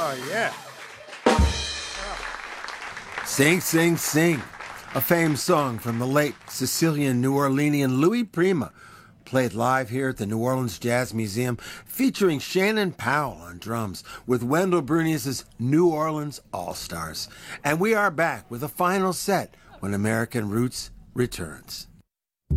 Oh, yeah. Sing, Sing, Sing, a famed song from the late Sicilian New Orleanian Louis Prima, played live here at the New Orleans Jazz Museum, featuring Shannon Powell on drums with Wendell Bernius' New Orleans All-Stars. And we are back with a final set when American Roots returns.